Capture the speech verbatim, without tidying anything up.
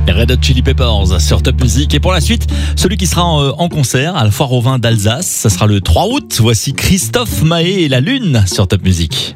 Les Red Hot Chili Peppers sur Top Music. Et pour la suite, celui qui sera en, en concert à la Foire aux Vins d'Alsace, ça sera le trois août. Voici Christophe Mahé et la Lune sur Top Music.